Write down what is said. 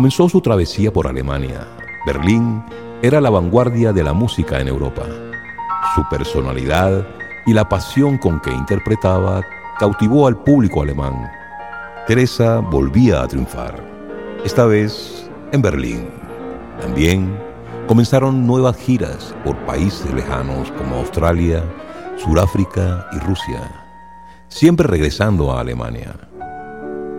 comenzó su travesía por Alemania. Berlín era la vanguardia de la música en Europa. Su personalidad y la pasión con que interpretaba cautivó al público alemán. Teresa volvía a triunfar, esta vez en Berlín. También comenzaron nuevas giras por países lejanos como Australia, Sudáfrica y Rusia, siempre regresando a Alemania.